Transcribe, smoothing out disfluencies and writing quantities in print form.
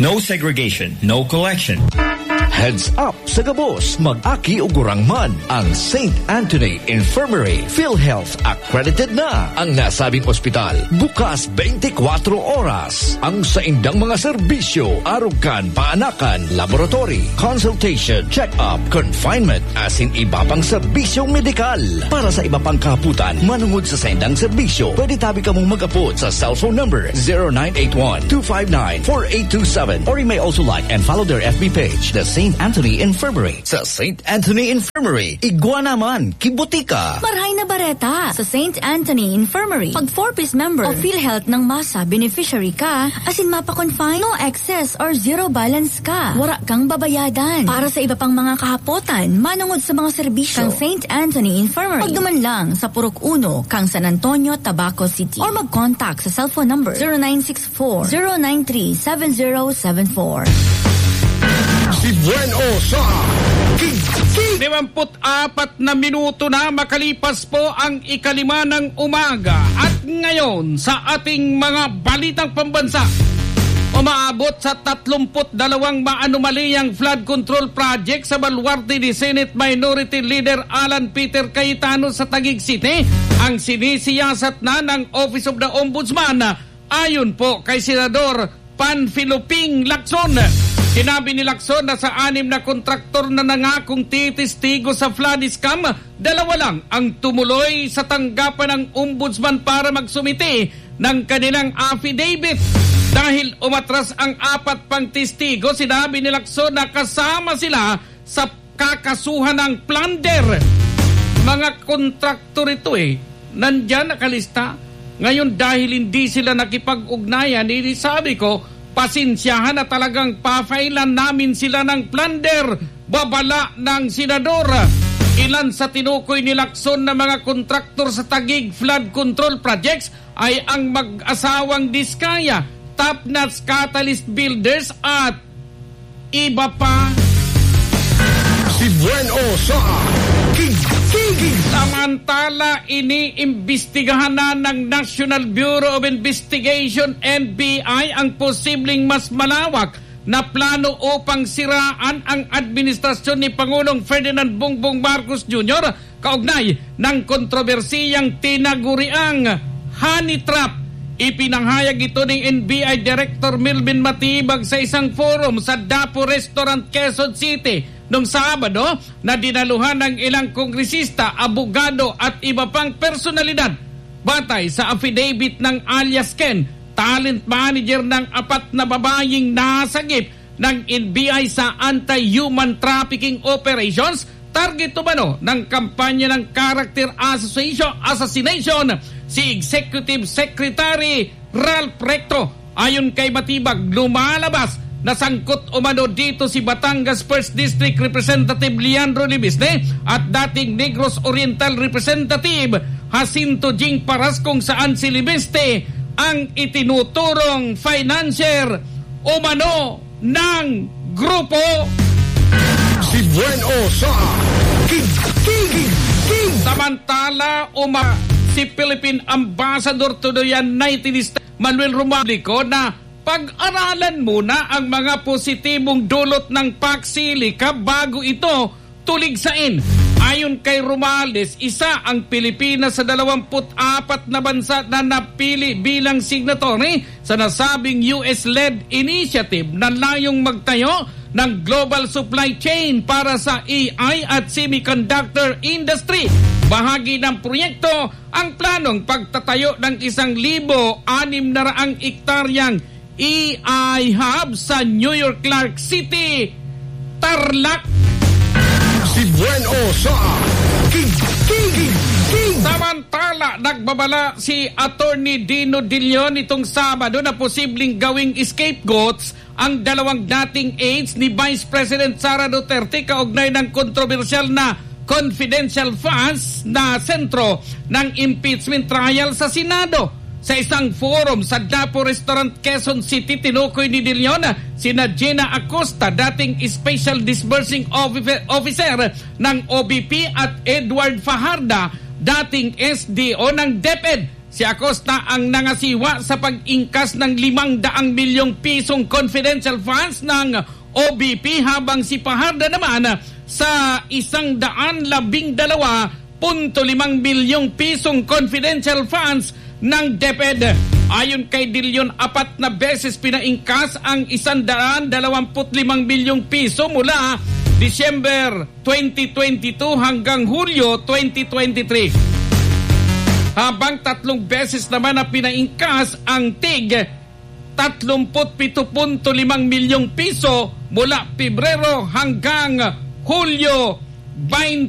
No segregation, no collection. Heads up sa gabos, mag-aki ugurang man ang St. Anthony Infirmary. PhilHealth accredited na ang nasabing ospital. Bukas 24 oras. Ang saindang mga serbisyo, arugan, paanakan, laboratory, consultation, check-up, confinement, asin iba pang serbisyong medikal. Para sa iba pang kaputan, manungod sa saindang serbisyo, pwede tabi ka mong mag-apod sa cellphone number 0981-259-4827 or you may also like and follow their FB page, the St. Anthony Infirmary. Sa St. Anthony Infirmary, igwa naman, kibutika. Marhay na bareta sa St. Anthony Infirmary. Pag 4-piece member o PhilHealth ng masa beneficiary ka, asin mapa-confine, no excess or zero balance ka. Wara kang babayadan. Para sa iba pang mga kahapotan, manungod sa mga serbisyo kang St. Anthony Infirmary. Pagduman lang sa Purok 1, kang San Antonio, Tabaco City. Or mag-contact sa cellphone number 0964-093-7074. Si Bueno sa King. 54 na minuto na makalipas po ang 5:05 ng umaga. At ngayon sa ating mga balitang pambansa, umaabot sa 32 maanumaliyang flood control project sa baluarte ni Senate Minority Leader Alan Peter Cayetano sa Taguig City ang sinisiyasat na ng Office of the Ombudsman ayon po kay Senador Panfilo Ping Lacson. Sinabi ni Lacson na sa 6 na kontraktor na nangakong titistigo sa flood scam, 2 lang ang tumuloy sa tanggapan ng ombudsman para magsumite ng kanilang affidavit. Dahil umatras ang 4 pang testigo, sinabi ni Lacson na kasama sila sa kakasuhan ng plunder. Mga kontraktor ito nandyan nakalista. Ngayon dahil hindi sila nakipag-ugnayan, sabi ko, pasensyahan na talagang pa-failan namin sila ng plunder. Babala ng senador. Ilan sa tinukoy ni Lacson na mga kontraktor sa Taguig Flood Control Projects ay ang mag-asawang Diskaya, Top-Notch Catalyst Builders at iba pa. Si Bueno sa King. Samantala, iniimbestigahan na ng National Bureau of Investigation, NBI, ang posibleng mas malawak na plano upang siraan ang administrasyon ni Pangulong Ferdinand Bongbong Marcos Jr. kaugnay ng kontrobersiyang tinaguriang honey trap. Ipinanghayag ito ni NBI Director Melvin Matibag sa isang forum sa Dapo Restaurant, Quezon City noong Sabado na dinaluhan ng ilang kongresista, abogado at iba pang personalidad. Batay sa affidavit ng alias Ken, talent manager ng 4 na babaying nasagip ng NBI sa anti-human trafficking operations, target umano ng kampanya ng character assassination si Executive Secretary Ralph Recto. Ayon kay Matibag, lumalabas na sangkot umano dito si Batangas 1st District Representative Leandro Libisne at dating Negros Oriental Representative Jacinto Jing Paras, kung saan si Libisne ang itinuturong financier umano ng grupo. Si Bueno sa King. Samantala, si Philippine Ambassador to the United States Manuel Romualdez na pag-aralan muna ang mga positibong dulot ng Paxilica bago ito tuligsain. Ayon kay Romualdez, isa ang Pilipinas sa 24 na bansa na napili bilang signatory sa nasabing US-led initiative na layong magtayo ng global supply chain para sa AI at semiconductor industry. Bahagi ng proyekto ang planong pagtatayo ng 1,600 ektaryang AI hub sa New York, Clark City, Tarlac. Si Bueno sa King. Samantala, nagbabala si Attorney Dino De Leon itong Sabado na posibleng gawing scapegoats ang 2 dating aides ni Vice President Sara Duterte kaugnay ng kontrobersyal na confidential funds na sentro ng impeachment trial sa Senado. Sa isang forum sa Dapo Restaurant, Quezon City, tinukoy ni De Leon sina Gina Acosta, dating Special Disbursing Officer ng OBP, at Edward Fajarda, dating SDO ng DepEd, Si Acosta ang nangasiwa sa pag-ingkas ng 500 milyong pisong confidential funds ng OBP habang si Fajardo naman sa 112.5 milyong pisong confidential funds ng DepEd. Ayon kay De Leon, 4 na beses pinaingkas ang 125 milyong piso mula December 2022 hanggang Hulyo 2023. Habang 3 beses naman na pinaingkas ang tig 37.5 milyong piso mula Pebrero hanggang Hulyo 20